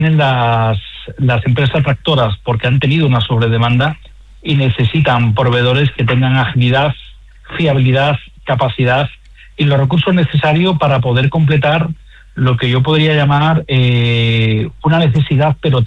las empresas tractoras porque han tenido una sobredemanda y necesitan proveedores que tengan agilidad, fiabilidad, capacidad y los recursos necesarios para poder completar lo que yo podría llamar una necesidad, pero